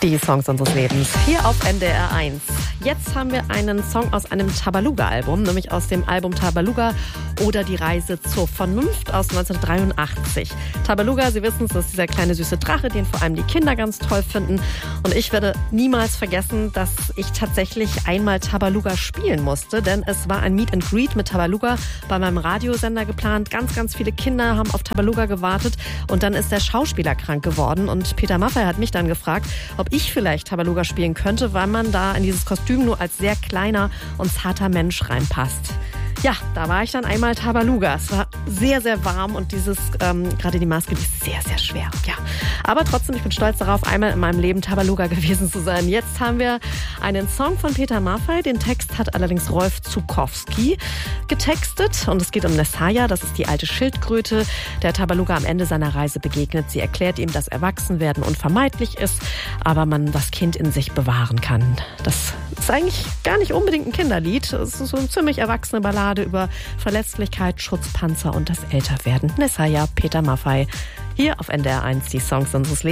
Die Songs unseres Lebens hier auf NDR 1. Jetzt haben wir einen Song aus einem Tabaluga-Album, nämlich aus dem Album Tabaluga oder Die Reise zur Vernunft aus 1983. Tabaluga, Sie wissen es, das ist dieser kleine süße Drache, den vor allem die Kinder ganz toll finden. Und ich werde niemals vergessen, dass ich tatsächlich einmal Tabaluga spielen musste, denn es war ein Meet and Greet mit Tabaluga bei meinem Radiosender geplant. Ganz, ganz viele Kinder haben auf Tabaluga gewartet und dann ist der Schauspieler krank geworden und Peter Maffay hat mich dann gefragt, ob ich vielleicht Tabaluga spielen könnte, weil man da in dieses Kostüm nur als sehr kleiner und zarter Mensch reinpasst. Ja, da war ich dann einmal Tabaluga. Es war sehr, sehr warm und gerade die Maske, die ist sehr, sehr schwer. Ja, aber trotzdem, ich bin stolz darauf, einmal in meinem Leben Tabaluga gewesen zu sein. Jetzt haben wir einen Song von Peter Maffay. Den Text hat allerdings Rolf Zukowski getextet und es geht um Nessaya. Das ist die alte Schildkröte, der Tabaluga am Ende seiner Reise begegnet. Sie erklärt ihm, dass Erwachsenwerden unvermeidlich ist, aber man das Kind in sich bewahren kann. Das ist eigentlich gar nicht unbedingt ein Kinderlied. Es ist so eine ziemlich erwachsene Ballade über Verletzlichkeit, Schutzpanzer und das Älterwerden. Nessaya, Peter Maffay, hier auf NDR 1, die Songs unseres Lebens.